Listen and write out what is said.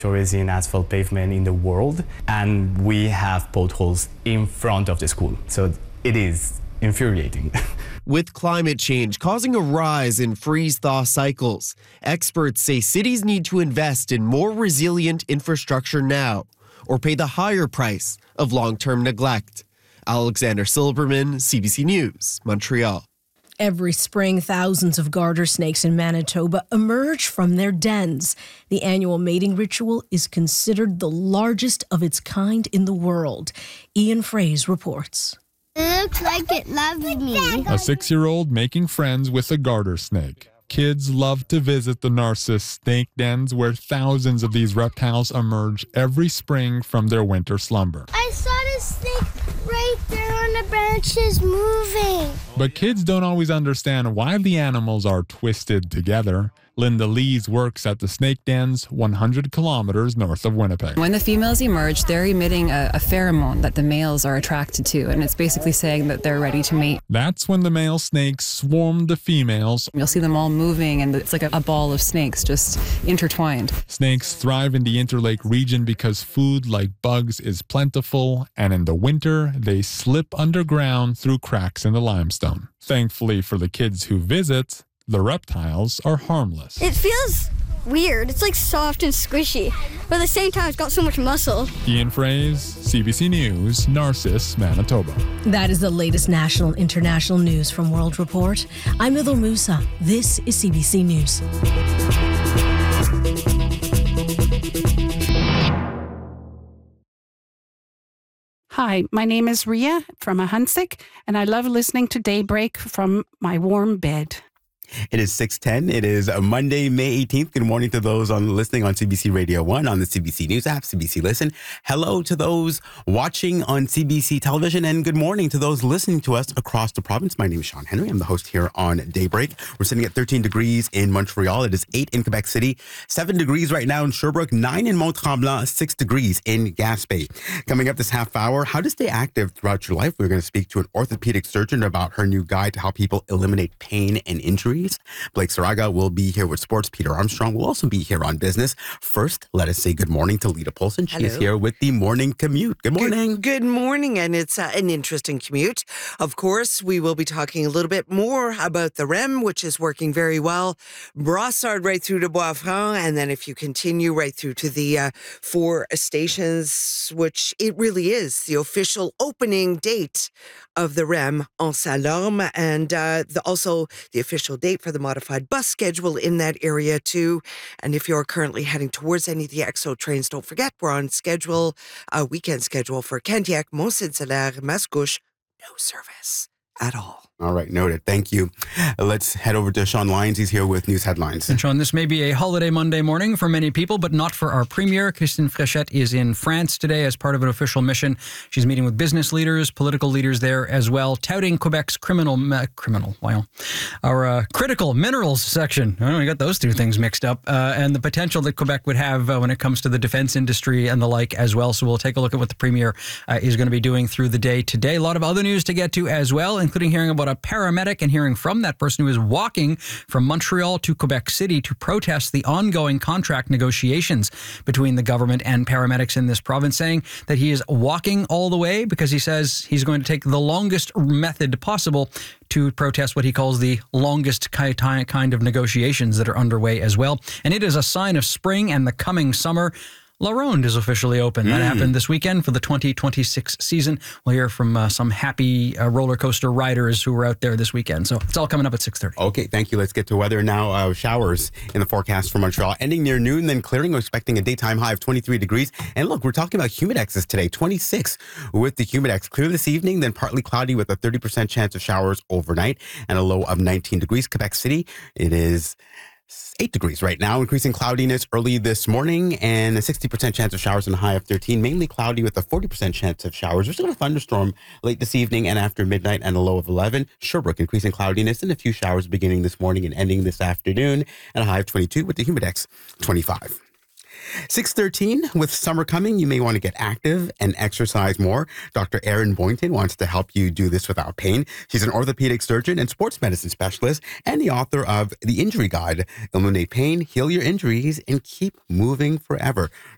tourism asphalt pavement in the world, and we have potholes in front of the school. So it is infuriating. With climate change causing a rise in freeze-thaw cycles, experts say cities need to invest in more resilient infrastructure now or pay the higher price of long-term neglect. Alexander Silberman, CBC News, Montreal. Every spring, thousands of garter snakes in Manitoba emerge from their dens. The annual mating ritual is considered the largest of its kind in the world. Ian Fraze reports. It looks like it loves me. A 6-year-old making friends with a garter snake. Kids love to visit the Narcissus snake dens where thousands of these reptiles emerge every spring from their winter slumber. I saw the snake right there on the branches moving. But kids don't always understand why the animals are twisted together. Linda Lees works at the snake dens 100 kilometers north of Winnipeg. When the females emerge, they're emitting a pheromone that the males are attracted to, and it's basically saying that they're ready to mate. That's when the male snakes swarm the females. You'll see them all moving, and it's like a ball of snakes just intertwined. Snakes thrive in the Interlake region because food like bugs is plentiful, and in the winter, they slip underground through cracks in the limestone. Thankfully for the kids who visit, the reptiles are harmless. It feels weird. It's like soft and squishy, but at the same time, it's got so much muscle. Ian Fraze, CBC News, Narcissus, Manitoba. That is the latest national and international news from World Report. I'm Ithel Musa. This is CBC News. Hi, my name is Ria from Ahunsik, and I love listening to Daybreak from my warm bed. It is 6:10. It is Monday, May 18th. Good morning to those listening on CBC Radio 1, on the CBC News app, CBC Listen. Hello to those watching on CBC Television, and good morning to those listening to us across the province. My name is Sean Henry. I'm the host here on Daybreak. We're sitting at 13 degrees in Montreal. It is 8 in Quebec City, 7 degrees right now in Sherbrooke, 9 in Mont-Tremblant, 6 degrees in Gaspé. Coming up this half hour, how to stay active throughout your life. We're going to speak to an orthopedic surgeon about her new guide to how people eliminate pain and injuries. Blake Saraga will be here with sports. Peter Armstrong will also be here on business. First, let us say good morning to Lita Polson. She is here with the morning commute. Good morning. Good morning, and it's an interesting commute. Of course, we will be talking a little bit more about the REM, which is working very well. Brossard right through to Bois-Franc, and then if you continue right through to the 4 stations, which it really is the official opening date of the REM en Salorme, and also the official date for the modified bus schedule in that area too. And if you're currently heading towards any of the EXO trains, don't forget we're on schedule, weekend schedule for Candiac, Mont-Saint-Hilaire, Mascouche, no service at all. All right, noted. Thank you. Let's head over to Sean Lyons. He's here with news headlines. And Sean, this may be a holiday Monday morning for many people, but not for our premier. Christine Fréchette is in France today as part of an official mission. She's meeting with business leaders, political leaders there as well, touting Quebec's our critical minerals section. Oh, we got those two things mixed up, and the potential that Quebec would have when it comes to the defense industry and the like as well. So we'll take a look at what the premier is going to be doing through the day today. A lot of other news to get to as well, including hearing about a paramedic and hearing from that person who is walking from Montreal to Quebec City to protest the ongoing contract negotiations between the government and paramedics in this province, saying that he is walking all the way because he says he's going to take the longest method possible to protest what he calls the longest kind of negotiations that are underway as well. And it is a sign of spring and the coming summer. La Ronde is officially open. That happened this weekend for the 2026 season. We'll hear from some happy roller coaster riders who were out there this weekend. So it's all coming up at 6:30. Okay, thank you. Let's get to weather now. Showers in the forecast for Montreal. Ending near noon, then clearing. We're expecting a daytime high of 23 degrees. And look, we're talking about humidexes today. 26 with the humidex. Clear this evening, then partly cloudy with a 30% chance of showers overnight and a low of 19 degrees. Quebec City, it is 8 degrees right now, increasing cloudiness early this morning and a 60% chance of showers and a high of 13, mainly cloudy with a 40% chance of showers. We're still going to thunderstorm late this evening and after midnight and a low of 11. Sherbrooke, increasing cloudiness and a few showers beginning this morning and ending this afternoon and a high of 22 with the humidex 25. 6:13, with summer coming, you may want to get active and exercise more. Dr. Erin Boynton wants to help you do this without pain. She's an orthopedic surgeon and sports medicine specialist and the author of The Injury Guide. Eliminate pain, heal your injuries, and keep moving forever.